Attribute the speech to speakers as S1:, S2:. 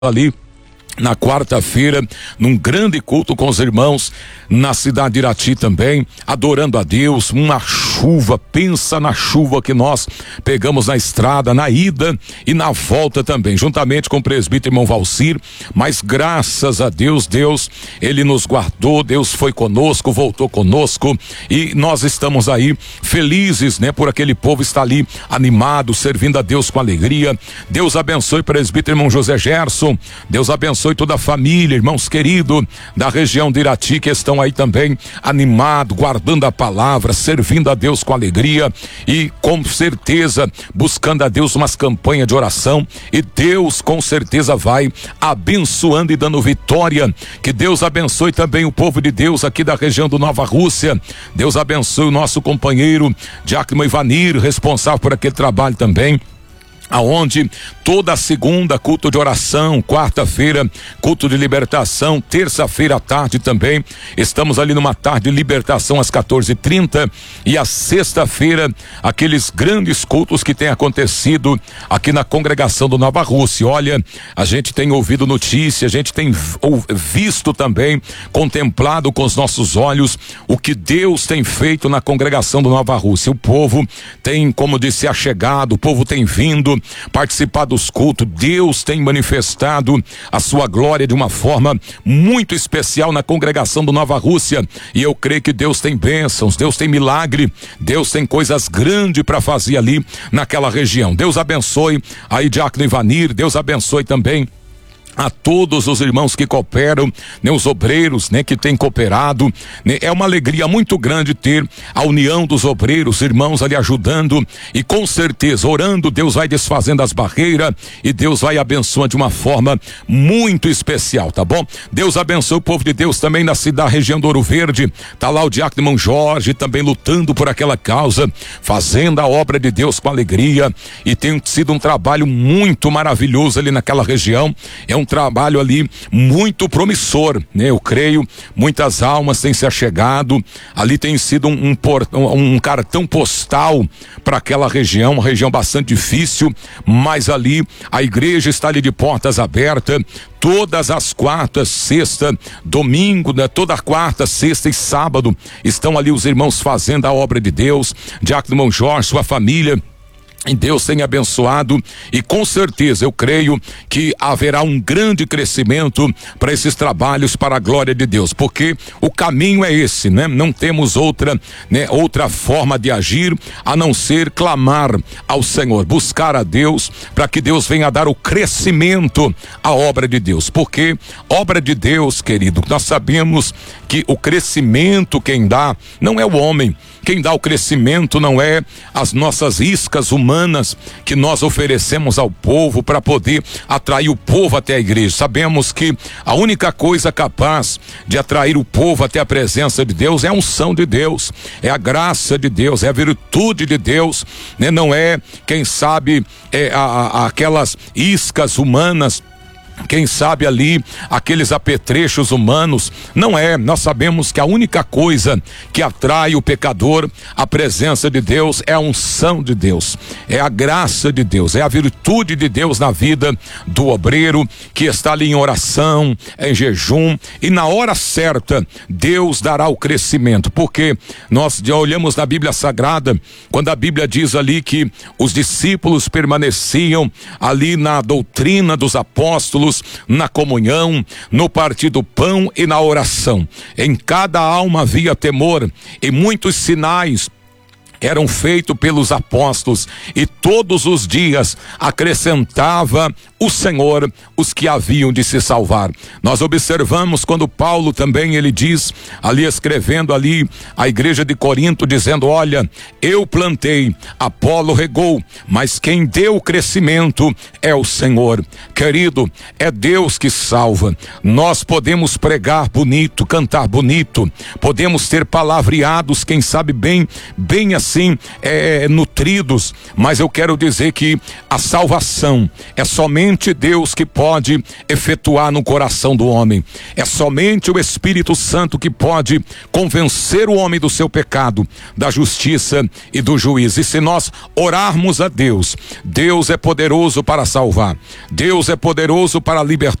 S1: ali na quarta-feira, num grande culto com os irmãos na cidade de Irati também, adorando a Deus, uma chuva, pensa na chuva que nós pegamos na estrada, na ida e na volta também, juntamente com o presbítero irmão Valcir, mas graças a Deus, ele nos guardou, Deus foi conosco, voltou conosco e nós estamos aí felizes, né, por aquele povo estar ali animado, servindo a Deus com alegria. Deus abençoe o presbítero irmão José Gerson, Deus abençoe toda a família, irmãos queridos da região de Irati que estão aí também animados, guardando a palavra, servindo a Deus com alegria e com certeza buscando a Deus umas campanhas de oração, e Deus com certeza vai abençoando e dando vitória. Que Deus abençoe também o povo de Deus aqui da região do Nova Rússia. Deus abençoe o nosso companheiro Diácono Ivanir, responsável por aquele trabalho também, aonde toda segunda culto de oração, quarta-feira culto de libertação, terça-feira à tarde também estamos ali numa tarde de libertação às 14h30 e a sexta-feira aqueles grandes cultos que tem acontecido aqui na congregação do Nova Rússia. Olha, a gente tem ouvido notícia, a gente tem visto também, contemplado com os nossos olhos o que Deus tem feito na congregação do Nova Rússia. O povo tem, como disse, achegado, o povo tem vindo participar dos cultos, Deus tem manifestado a sua glória de uma forma muito especial na congregação do Nova Rússia, e eu creio que Deus tem bênçãos, Deus tem milagre, Deus tem coisas grandes para fazer ali naquela região. Deus abençoe aí Diácono Ivanir, Deus abençoe também a todos os irmãos que cooperam, né, os obreiros, né, que têm cooperado, né, é uma alegria muito grande ter a união dos obreiros, irmãos ali ajudando e com certeza orando, Deus vai desfazendo as barreiras e Deus vai abençoando de uma forma muito especial, tá bom? Deus abençoe o povo de Deus também na cidade, região do Ouro Verde, tá lá o diácono irmão Jorge também lutando por aquela causa, fazendo a obra de Deus com alegria, e tem sido um trabalho muito maravilhoso ali naquela região. É um trabalho ali muito promissor, né? Eu creio, muitas almas têm se achegado, ali tem sido um cartão postal para aquela região, uma região bastante difícil, mas ali a igreja está ali de portas abertas, todas as quartas, sexta, domingo, né? Toda quarta, sexta e sábado estão ali os irmãos fazendo a obra de Deus. Diácono irmão Jorge, sua família, e Deus tem abençoado, e com certeza eu creio que haverá um grande crescimento para esses trabalhos para a glória de Deus, porque o caminho é esse, né? Não temos outra forma de agir a não ser clamar ao Senhor, buscar a Deus para que Deus venha dar o crescimento à obra de Deus, porque obra de Deus, querido, nós sabemos que o crescimento quem dá não é o homem, quem dá o crescimento não é as nossas iscas humanas que nós oferecemos ao povo para poder atrair o povo até a igreja. Sabemos que a única coisa capaz de atrair o povo até a presença de Deus é a unção de Deus, é a graça de Deus, é a virtude de Deus, né? Não é, quem sabe, aquelas iscas humanas, quem sabe ali aqueles apetrechos humanos, não é. Nós sabemos que a única coisa que atrai o pecador à presença de Deus é a unção de Deus, é a graça de Deus, é a virtude de Deus na vida do obreiro que está ali em oração, em jejum, e na hora certa Deus dará o crescimento, porque nós já olhamos na Bíblia Sagrada, quando a Bíblia diz ali que os discípulos permaneciam ali na doutrina dos apóstolos, na comunhão, no partir do pão e na oração. Em cada alma havia temor, e muitos sinais eram feitos pelos apóstolos, e todos os dias acrescentava o Senhor os que haviam de se salvar. Nós observamos quando Paulo também, ele diz, ali escrevendo ali a igreja de Corinto, dizendo: olha, eu plantei, Apolo regou, mas quem deu o crescimento é o Senhor. Querido, é Deus que salva. Nós podemos pregar bonito, cantar bonito, podemos ter palavreados, quem sabe bem assim assim nutridos, mas eu quero dizer que a salvação é somente Deus que pode efetuar no coração do homem. É somente o Espírito Santo que pode convencer o homem do seu pecado, da justiça e do juízo. E se nós orarmos a Deus, Deus é poderoso para salvar, Deus é poderoso para libertar.